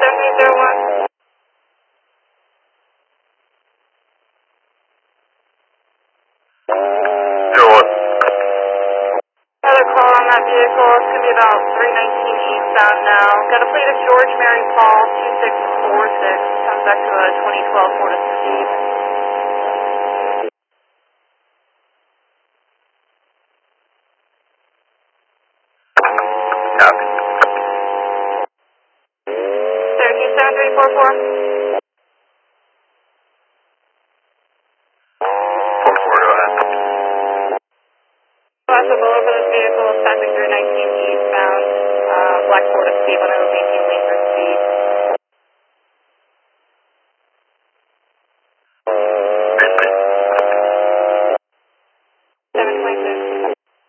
7801. Another call on that vehicle. It's going to be about 319 eastbound now. Got a plate of George Mary Paul 2646. Comes back to a 2012 Ford Escape. Copy. Syracuse 7344. 44, go ahead. Possible over this vehicle, passing through 19 eastbound, Black Ford Escape on OBT